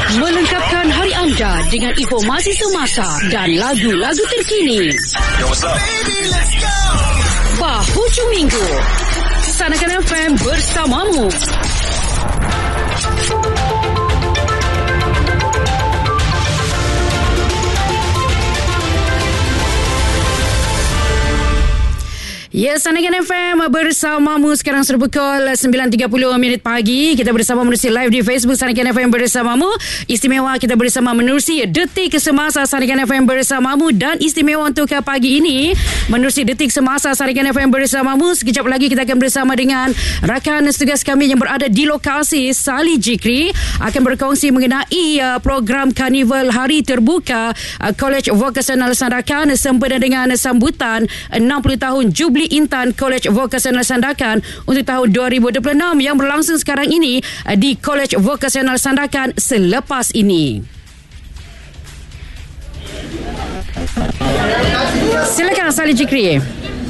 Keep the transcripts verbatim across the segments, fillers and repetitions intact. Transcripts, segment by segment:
Melengkapkan hari anda dengan informasi semasa dan lagu-lagu terkini. Yo, what's up? Baby, let's go. Hujung Minggu Sanakan F M bersamamu. Ya, Sanakan F M bersamamu. Sekarang sudah pukul sembilan tiga puluh minit pagi. Kita bersama menerusi live di Facebook Sanakan F M bersamamu. Istimewa kita bersama menerusi Detik Semasa Sanakan F M bersamamu. Dan istimewa untuk pagi ini menerusi Detik Semasa Sanakan F M bersamamu. Sekejap lagi kita akan bersama dengan rakan setugas kami yang berada di lokasi Salih Jikri, akan berkongsi mengenai uh, program Karnival Hari Terbuka uh, College Vocational Sandakan sempena dengan sambutan enam puluh tahun Jubli Intan College Vocational Sandakan untuk tahun dua ribu dua puluh enam yang berlangsung sekarang ini di College Vocational Sandakan selepas ini. Silakan Salih Jikri.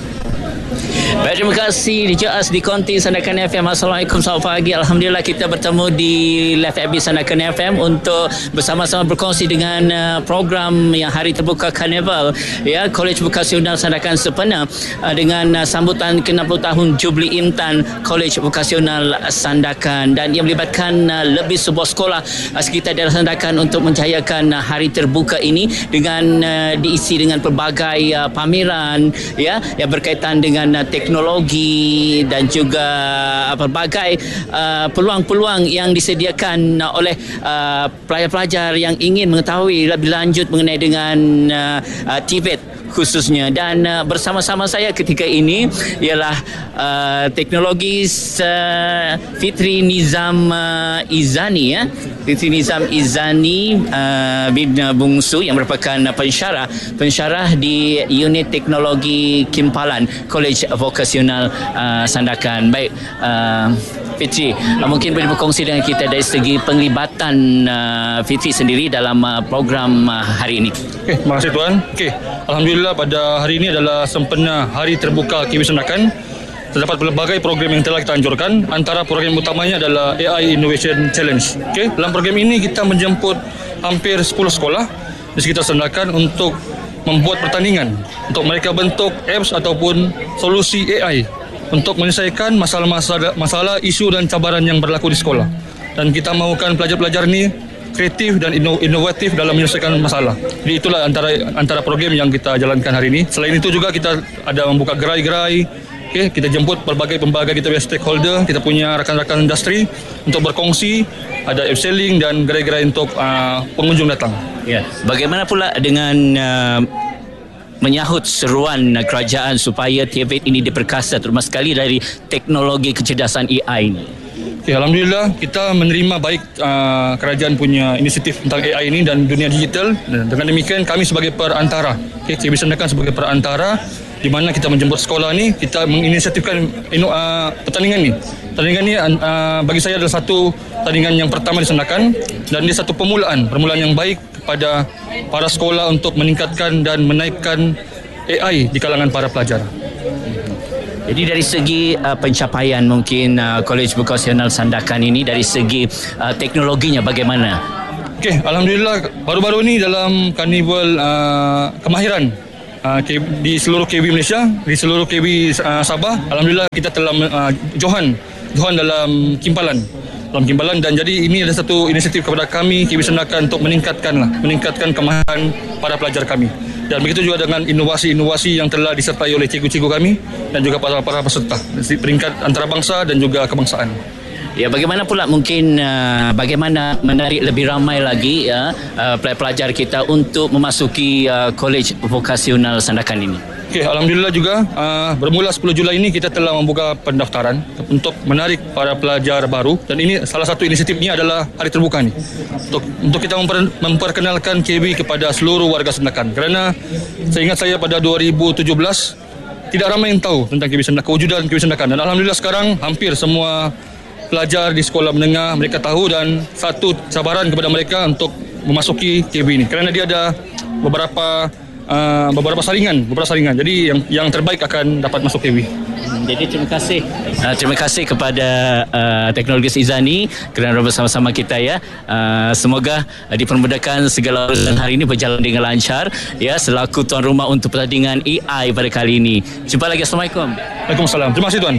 Baik, terima kasih D J As di Konti Sandakan F M. Assalamualaikum, selamat pagi. Alhamdulillah kita bertemu di Live F B Sandakan F M untuk bersama-sama berkongsi dengan uh, program yang Hari Terbuka Karnival ya College Vocational Sandakan sempena uh, dengan uh, sambutan ke enam puluh tahun Jubli Intan College Vocational Sandakan, dan ia melibatkan uh, lebih sebuah sekolah uh, sekitar daerah Sandakan untuk mencahayakan uh, Hari Terbuka ini dengan uh, diisi dengan pelbagai uh, pameran ya yang berkaitan dengan uh, teknologi dan juga pelbagai uh, peluang-peluang yang disediakan uh, oleh uh, pelajar-pelajar yang ingin mengetahui lebih lanjut mengenai dengan uh, uh, T V E T khususnya. Dan uh, bersama-sama saya ketika ini ialah uh, teknologis uh, Fitri Nizam uh, Izani ya Fitri Nizam Izani uh, bin Bungsu yang merupakan pensyarah pensyarah di unit teknologi Kimpalan College Vocational uh, Sandakan. Baik, uh, Fitri, uh, mungkin boleh berkongsi dengan kita dari segi penglibatan uh, Fitri sendiri dalam uh, program uh, hari ini. Okay, terima kasih Tuan. Okay, Alhamdulillah pada hari ini adalah sempena Hari Terbuka K W Sandakan. Terdapat pelbagai program yang telah kita anjurkan. Antara program utamanya adalah A I Innovation Challenge. Okay, dalam program ini kita menjemput hampir sepuluh sekolah di sekitar Sandakan untuk membuat pertandingan untuk mereka bentuk apps ataupun solusi A I untuk menyelesaikan masalah-masalah masalah isu dan cabaran yang berlaku di sekolah. Dan kita mahukan pelajar-pelajar ini kreatif dan inovatif dalam menyelesaikan masalah. Jadi itulah antara antara program yang kita jalankan hari ini. Selain itu juga kita ada membuka gerai-gerai. Okay, kita jemput berbagai pembagai kita punya stakeholder, kita punya rakan-rakan industri untuk berkongsi, ada upselling dan gerai-gerai untuk uh, pengunjung datang. Ya. Bagaimana pula dengan uh, menyahut seruan uh, kerajaan supaya T V E T ini diperkasa, terutama sekali dari teknologi kecerdasan A I ini? Okay, Alhamdulillah kita menerima baik uh, kerajaan punya inisiatif tentang A I ini dan dunia digital. Dan dengan demikian kami sebagai perantara, okay, K W Sandakan sebagai perantara di mana kita menjemput sekolah ni, kita menginisiatifkan uh, pertandingan ni. Pertandingan ni uh, bagi saya adalah satu pertandingan yang pertama di Sandakan dan dia satu permulaan, permulaan yang baik kepada para sekolah untuk meningkatkan dan menaikkan A I di kalangan para pelajar. Jadi dari segi uh, pencapaian mungkin uh, College Vocational Sandakan ini dari segi uh, teknologinya bagaimana? Okey, Alhamdulillah baru-baru ini dalam karnival uh, kemahiran Uh, di seluruh K W Malaysia, di seluruh K W uh, Sabah, Alhamdulillah kita telah uh, Johan Johan dalam Kimpalan dalam Kimpalan dan jadi ini adalah satu inisiatif kepada kami K W Sandakan untuk meningkatkan lah, meningkatkan kemahiran para pelajar kami. Dan begitu juga dengan inovasi-inovasi yang telah disertai oleh cikgu-cikgu kami dan juga para para peserta di peringkat antarabangsa dan juga kebangsaan. Ya, bagaimana pula mungkin uh, bagaimana menarik lebih ramai lagi ya uh, pelajar kita untuk memasuki uh, College Vocational Sandakan ini? Okey, Alhamdulillah juga uh, bermula sepuluh Julai ini kita telah membuka pendaftaran untuk menarik para pelajar baru dan ini salah satu inisiatifnya adalah Hari Terbuka ni. Untuk untuk kita memper, memperkenalkan K W kepada seluruh warga Sandakan. Kerana saya ingat saya pada dua ribu tujuh belas tidak ramai yang tahu tentang K W Sandakan, kewujudan K W Sandakan dan Alhamdulillah sekarang hampir semua pelajar di sekolah menengah mereka tahu dan satu cabaran kepada mereka untuk memasuki K W ini kerana dia ada beberapa uh, beberapa saringan, beberapa saringan. Jadi yang yang terbaik akan dapat masuk K W. Jadi terima kasih uh, terima kasih kepada uh, Teknologis Izani kerana bersama-sama kita ya. Uh, semoga uh, dipermudahkan segala urusan hari ini berjalan dengan lancar ya, selaku tuan rumah untuk pertandingan A I pada kali ini. Jumpa lagi. Assalamualaikum. Waalaikumsalam. Terima kasih tuan.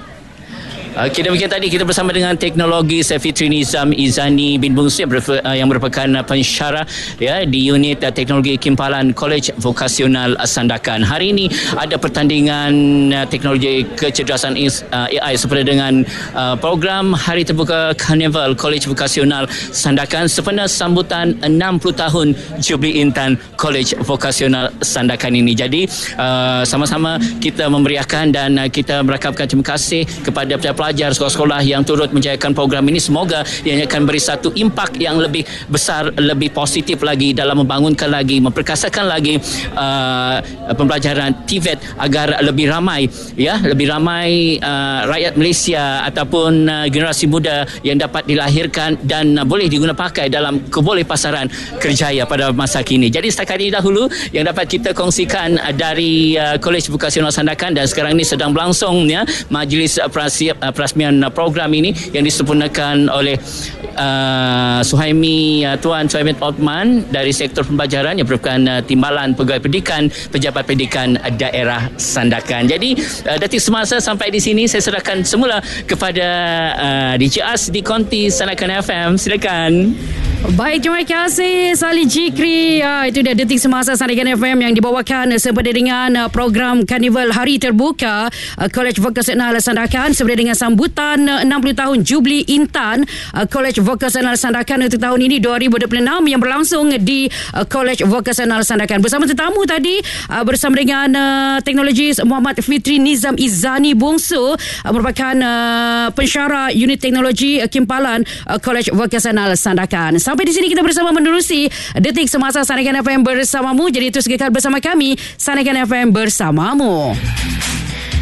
Okey, demikian tadi kita bersama dengan Teknologis Fitri Nizam Izani bin Bungsu yang, berf- yang merupakan pensyarah ya di unit uh, Teknologi Kimpalan Kolej Vokasional Sandakan. Hari ini ada pertandingan uh, teknologi kecerdasan uh, A I seperti dengan uh, program Hari Terbuka Karnival Kolej Vokasional Sandakan sempena sambutan enam puluh tahun Jubli Intan Kolej Vokasional Sandakan ini. Jadi uh, sama-sama kita memeriahkan dan uh, kita merakapkan terima kasih kepada pelajar sekolah-sekolah yang turut menjayakan program ini. Semoga ia akan beri satu impak yang lebih besar, lebih positif lagi dalam membangunkan lagi, memperkasakan lagi uh, pembelajaran T V E T agar lebih ramai ya, lebih ramai uh, rakyat Malaysia ataupun uh, generasi muda yang dapat dilahirkan dan uh, boleh digunakan pakai dalam keboleh pasaran kerjaya pada masa kini. Jadi setakat ini dahulu yang dapat kita kongsikan uh, dari uh, Kolej Vokasional Sandakan, dan sekarang ini sedang berlangsung ya majlis uh, prasiap uh, perasmian uh, program ini yang disempurnakan oleh uh, Suhaimi uh, Tuan Suhaimi Othman dari sektor pembelajaran yang merupakan uh, timbalan pegawai pendidikan pejabat pendidikan uh, daerah Sandakan. Jadi uh, detik semasa sampai di sini saya serahkan semula kepada uh, D J As di Konti Sandakan F M. Silakan. Baik, terima kasih Salih Jikri. Uh, itu dia detik semasa Sandakan F M yang dibawakan sempena dengan uh, program Karnival Hari Terbuka uh, Kolej Vokasional Sandakan sempena dengan sambutan uh, enam puluh tahun Jubli Intan uh, Kolej Vokasional Sandakan untuk tahun ini dua ribu dua puluh enam yang berlangsung di uh, Kolej Vokasional Sandakan. Bersama tetamu tadi uh, bersama dengan uh, Teknologis Muhammad Fitri Nizam Izani Bungsu uh, merupakan uh, pensyarah unit teknologi uh, Kimpalan uh, Kolej Vokasional Sandakan. Sampai di sini kita bersama menerusi detik semasa Sandakan F M bersamamu. Jadi terus kekal bersama kami, Sandakan F M bersamamu.